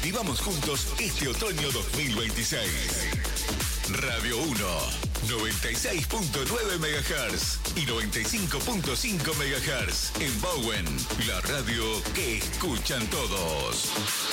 Vivamos juntos este otoño 2026. Radio 1, 96.9 MHz y 95.5 MHz en Bowen, la radio que escuchan todos.